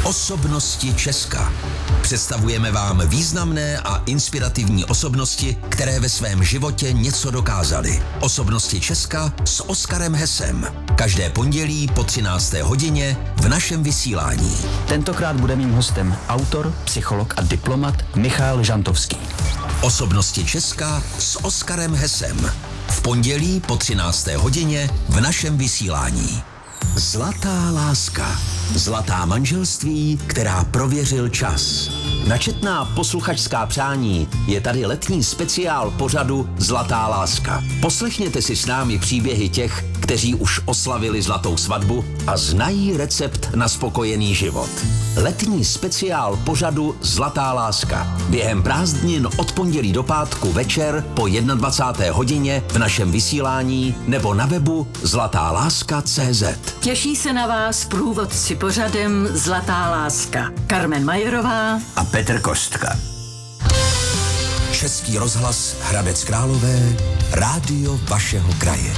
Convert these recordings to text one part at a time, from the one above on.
Osobnosti Česka. Představujeme vám významné a inspirativní osobnosti, které ve svém životě něco dokázaly. Osobnosti Česka s Oskarem Hesem. Každé pondělí po 13. hodině v našem vysílání. Tentokrát bude mým hostem autor, psycholog a diplomat Michal Žantovský. Osobnosti Česka s Oskarem Hesem. V pondělí po 13. hodině v našem vysílání. Zlatá láska. Zlatá manželství, která prověřil čas. Na četná posluchačská přání je tady letní speciál pořadu Zlatá láska. Poslechněte si s námi příběhy těch, kteří už oslavili zlatou svatbu a znají recept na spokojený život. Letní speciál pořadu Zlatá láska. Během prázdnin od pondělí do pátku večer po 21. hodině v našem vysílání nebo na webu zlatáláska.cz. Těší se na vás průvodci pořadem Zlatá láska. Carmen Majerová A Petr Kostka. Český rozhlas Hradec Králové, rádio vašeho kraje.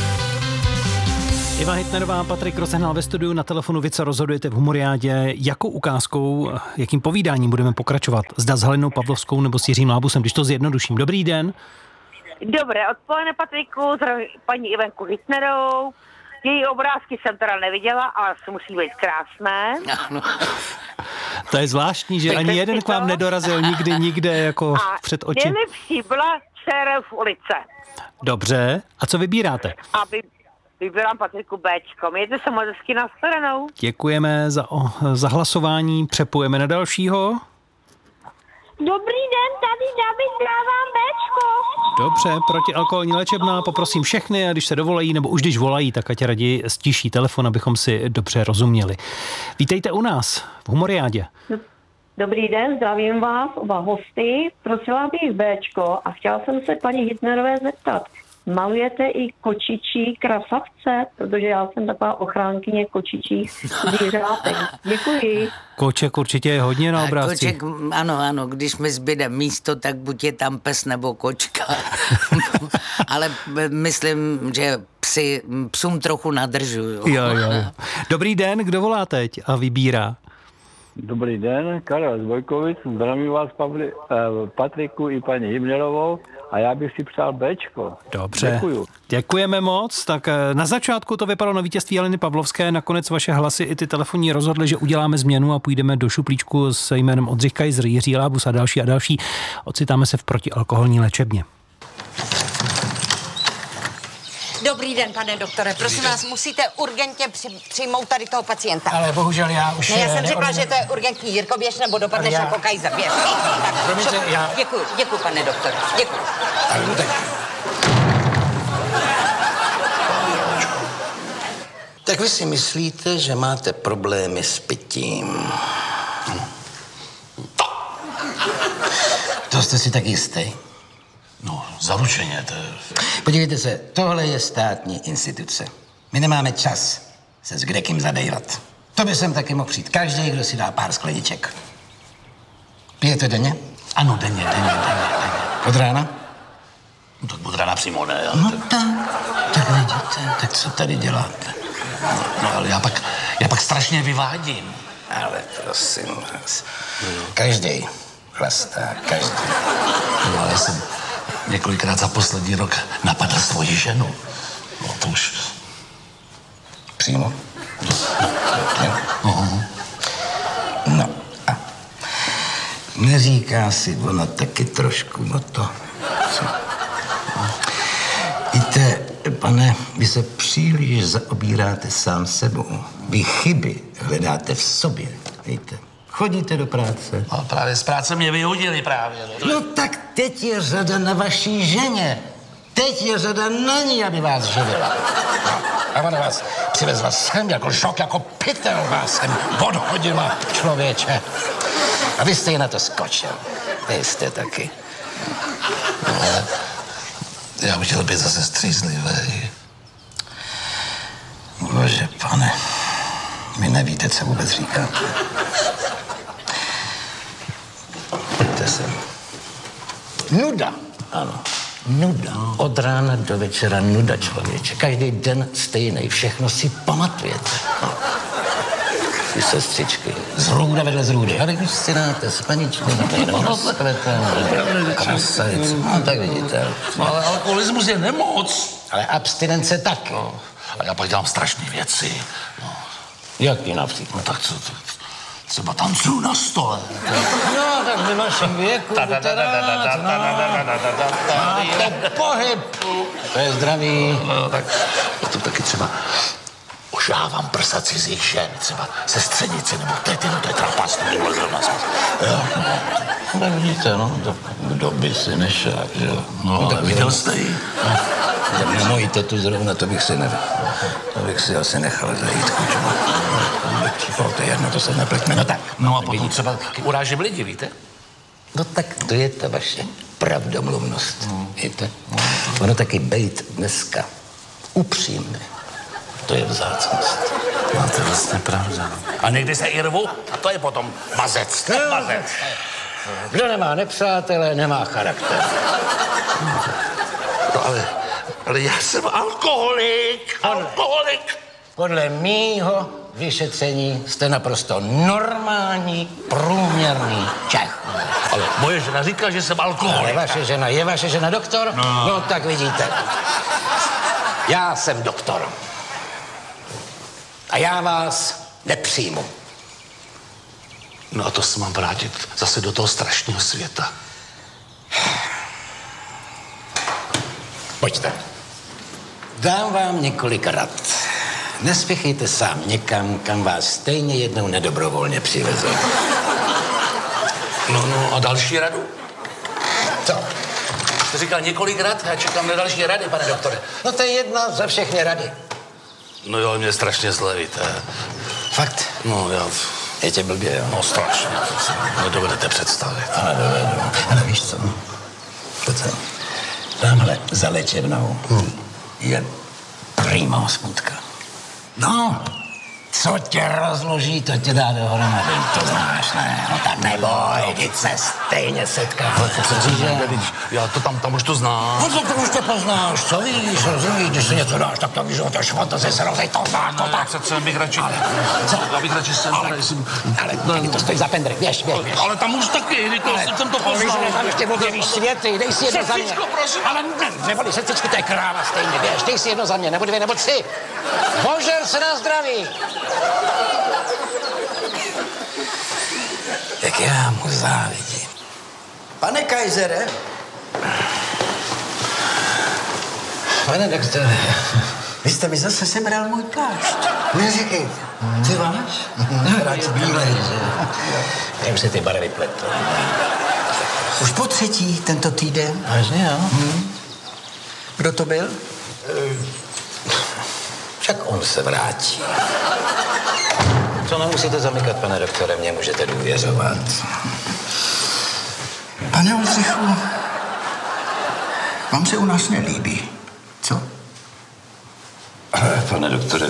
Iva Hitnerová, Patrik Rozehnal ve studiu, na telefonu vy, co rozhodujete v Humoriádě. Jakou ukázkou, jakým povídáním budeme pokračovat? Zda s Halinou Pavlovskou nebo s Jiřím Lábusem, když to zjednoduším. Dobrý den. Dobré odpoledne, Patriku, zdravím paní Ivenku Hitnerovou. Její obrázky jsem teda neviděla, ale musí být krásné. Ano. To je zvláštní, že ani jeden k vám nedorazil nikde jako před oči. A nejlepší byla Čerev v ulice. Dobře, a co vybíráte? Vybírám, Patriku, Bčko. Mějte se moc hezky, nashledanou. Děkujeme za hlasování, přepujeme na dalšího. Dobrý den, tady David, dávám Bčko. Dobře, protialkoholní léčebná, poprosím všechny, a když se dovolají, nebo už když volají, tak ať raději stiší telefon, abychom si dobře rozuměli. Vítejte u nás v Humoriádě. Dobrý den, zdravím vás, oba hosty. Prosila bych Bčko a chtěla jsem se paní Hitnerové zeptat. Malujete i kočičí krasavce? Protože já jsem taková ochránkyně kočičích zvířátek. Děkuji. Koček určitě je hodně na obrázcích. Koček, ano, když mi zbyde místo, tak buď je tam pes nebo kočka. Ale myslím, že psům trochu nadržuju. Jo. Dobrý den, kdo volá teď a vybírá? Dobrý den, Karel z Vojkovic, zdravím vás, Patriku i paní Himnerovou, a já bych si přál Bčko. Dobře. Děkuju. Děkujeme moc. Tak na začátku to vypadalo na vítězství Haliny Pavlovské, nakonec vaše hlasy i ty telefonní rozhodly, že uděláme změnu a půjdeme do šuplíčku s jménem Oldřich Kaiser, Jiří Lábus a další. Ocitáme se v protialkoholní léčebně. Dobrý den, pane doktore. Prosím vás, musíte urgentně přijmout tady toho pacienta. Ale bohužel já už... Ne, já jsem řekla, že to je urgentní. Jirko, běž, nebo dopadneš jako Kaiser. Běž. Tak, promiňte, Děkuji, pane doktore. Děkuji. Tak vy si myslíte, že máte problémy s pitím. To jste si tak jistý? No, zaručeně, to je... Podívejte se, tohle je státní instituce. My nemáme čas se s kdekým zabývat. To by sem taky mohl přijít každý, kdo si dá pár skleniček. Pijete denně? Ano, denně. Od rána? No, tak od rána přímo ne. No tak nejděte. Tak co tady děláte? No, ale já pak strašně vyvádím. Ale prosím vás, každý chlastá, každý. No, ale já jsem několikrát za poslední rok napadl svoji ženu. No, to už... Přímo? No a neříká si ona taky trošku o to, co? Víte, pane, vy se příliš zaobíráte sám sebou. Vy chyby hledáte v sobě, víte. Chodíte do práce. No, právě z práce mě vyhodili právě. No tak teď je řada na vaší ženě. Teď je řada na ní, aby vás živila. A ona vás přivezla sem jako šok, jako pytel vás sem odhodila, člověče. A vy jste jí na to skočil. Vy jste taky. No, ale já bych chtěl být zase střízlivý. Bože, pane, vy nevíte, co vůbec říkáte. Pojďte sem. Nuda. Ano. Nuda. Od rána do večera nuda, člověče. Každý den stejný. Všechno si pamatujete. No. Ty sestřičky. Zrůda vedle zrůdy. A když si dáte s paničkou, no, s kvetem, krasajc. No, tak vidíte. No, ale alkoholismus je nemoc. Ale abstinence taky. No, a já pak dělám strašné věci. No. Jaký například? No tak co, třeba tancuju na stole. No, tak v našem věku máte pohyb. To je zdraví. No, tak to taky třeba ožávám prsa cizích žen, třeba se střenice, nebo to je trapas, to tohle zrovna. Jo. Tak vidíte, no, kdo by si nešel, že jo. No, ale viděl jste ji? No, na moji tetu zrovna, to bych si asi nechal zajít, kučma. To je jedno, to se nepleťme, no tak. No a potom třeba urážím lidi, víte? No tak to je ta vaše pravdomluvnost, víte. Ono taky bejt dneska upřímný. To je vzácnost. No, to je vlastně pravda. A někdy se i rvu, a to je potom mazec. Mazec. Kdo nemá nepřátelé, nemá charakter. No, ale já jsem alkoholik. Podle mýho vyšetření jste naprosto normální, průměrný Čech. Ale moje žena říká, že jsem alkoholik. Ale je vaše žena doktor? No tak vidíte. Já jsem doktor. A já vás nepřijmu. No a to se mám vrátit zase do toho strašného světa. Pojďte. Dám vám několik rad. Nespěchejte sám někam, kam vás stejně jednou nedobrovolně přiveze. No a další radu? Co? Jste říkal několik rad, já čekám na další rady, pane doktore. No to je jedna za všechny rady. No jo, mě strašně zle, víte. Fakt? No já... Je tě blbě, jo? No strašně, to si nedovedete představit. Ale dovedu. Ale víš co? Tamhle za léčebnou je prima smutka. No, co tě rozloží, to tě dá dohromady. To znáš, ne? No tak neboj, vždyť se stejně setká. Ale to se říže, já to tam už to znám. No to už to poznáš, co víš, rozumíš, když si něco dáš, tak to víš, že to švantaze se rozej, to znáš, to tak. Přece bych radši... Co? Já bych radši sem... Ale to stojí za pendrek, běž. Ale tam už taky, jsem to poznal. Tam ještě objevíš světy, dej si jedno za mě. Ale neboli sestřičku, to je kráva stejně, běž, dej si jedno za mě, nebo dvě, nebo tři. Božer se na zdraví. Jak já mu závidím. Pane Kajzere? Pane doktore, vy jste mi zase sebral můj plášť. Neříkejte. Ty váš? Rád bílej, že? Já už se ty barvy pletou. Už po třetí tento týden. Vážně, jo? Kdo to byl? Však on se vrátí. Co nemusíte zamykat, pane doktore, mě můžete důvěřovat. Pane Oldřichu, vám se u nás nelíbí, co? Pane doktore,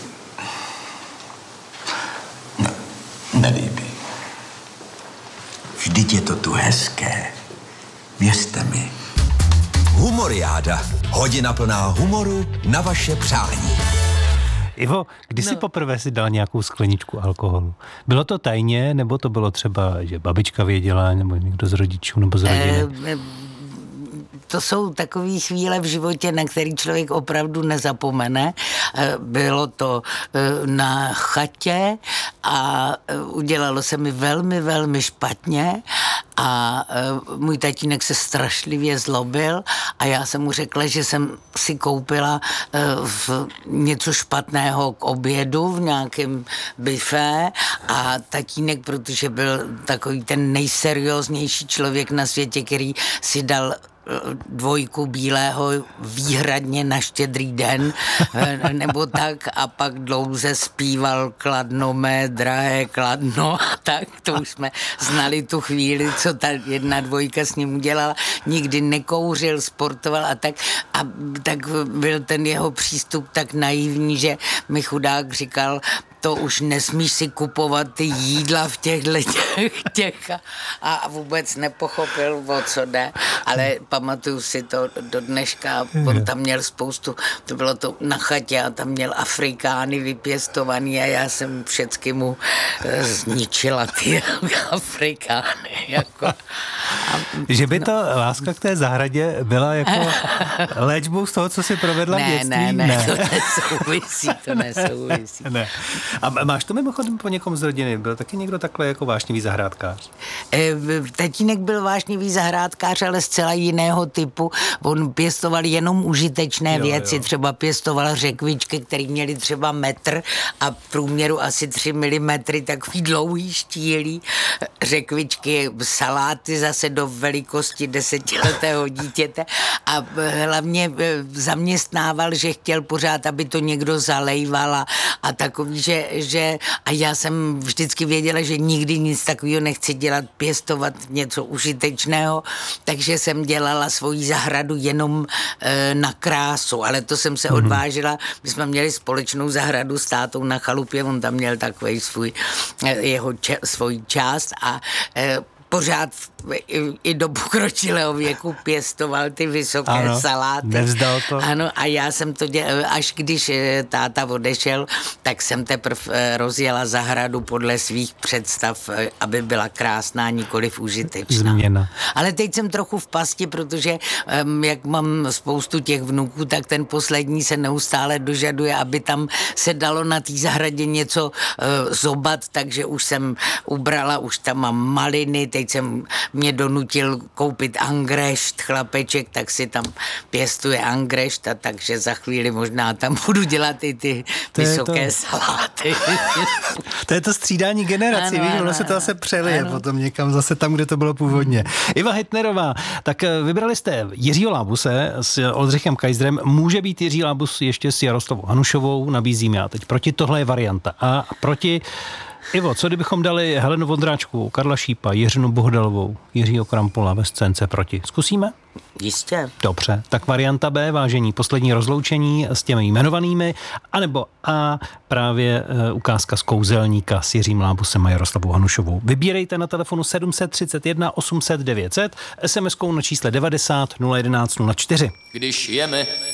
nelíbí. Vždyť je to tu hezké. Věřte mi. Humoriáda. Hodina plná humoru na vaše přání. Ivo, kdy jsi poprvé si dal nějakou skleničku alkoholu? Bylo to tajně, nebo to bylo třeba, že babička věděla, nebo někdo z rodičů, nebo z rodiny? To jsou takové chvíle v životě, na který člověk opravdu nezapomene. Bylo to na chatě a udělalo se mi velmi, velmi špatně a můj tatínek se strašlivě zlobil a já jsem mu řekla, že jsem si koupila něco špatného k obědu v nějakém buffet a tatínek, protože byl takový ten nejserióznější člověk na světě, který si dal 2 bílého výhradně na Štědrý den, nebo tak, a pak dlouze zpíval Kladno mé drahé Kladno, a tak to už jsme znali tu chvíli, co ta 1-2 s ním udělala, nikdy nekouřil, sportoval a tak byl ten jeho přístup tak naivní, že mi chudák říkal, to už nesmíš si kupovat ty jídla v těch a vůbec nepochopil, o co jde, ale pamatuju si to do dneška, on tam měl spoustu, to bylo to na chatě a tam měl Afrikány vypěstovaný a já jsem všecky mu zničila ty Afrikány. Jako. Že by ta láska k té zahradě byla jako léčbou z toho, co si provedla v dětství? Ne, to nesouvisí. Ne. A máš to mimochodem po někom z rodiny? Byl taky někdo takhle jako vášnivý zahrádkář? Tatínek byl vášnivý zahrádkář, ale zcela jiného typu. On pěstoval jenom užitečné věci. Třeba pěstoval řekvičky, které měly třeba metr a v průměru asi 3 mm, takový dlouhý štíhlý řekvičky, saláty zase do velikosti 10letého dítěte a hlavně zaměstnával, že chtěl pořád, aby to někdo zalejval a takový, že a já jsem vždycky věděla, že nikdy nic takového nechci dělat, pěstovat něco užitečného, takže jsem dělala svoji zahradu jenom na krásu, ale to jsem se odvážila, my jsme měli společnou zahradu s tátou na chalupě, on tam měl takový svoji část a pořád i do pokročilého věku pěstoval ty vysoké saláty. Nevzdal to. Ano, a já jsem to až když táta odešel, tak jsem teprve rozjela zahradu podle svých představ, aby byla krásná, nikoliv užitečná. Změna. Ale teď jsem trochu v pasti, protože jak mám spoustu těch vnuků, tak ten poslední se neustále dožaduje, aby tam se dalo na té zahradě něco zobat, takže už jsem ubrala, už tam mám maliny, teď jsem mě donutil koupit angrešt, chlapeček, tak si tam pěstuje angrešt a takže za chvíli možná tam budu dělat i ty vysoké saláty. To je to střídání generací, víš, ono se to zase přelije potom někam zase tam, kde to bylo původně. Iva Hitnerová, tak vybrali jste Jiřího Lábuse s Oldřichem Kaiserem, může být Jiří Lábus ještě s Jaroslavou Hanušovou, nabízím já teď. Proti tohle je varianta. A proti Ivo, co kdybychom dali Helenu Vondráčkovou, Karla Šípa, Jiřinu Bohdalovou, Jiřího Krampola ve scénce proti? Zkusíme? Jistě. Dobře, tak varianta B, vážení, poslední rozloučení s těmi jmenovanými, anebo A, právě ukázka z Kouzelníka s Jiřím Lábusem a Jaroslavou Hanušovou. Vybírejte na telefonu 731 800 900, SMS-kou na čísle 90 011 04. Když jeme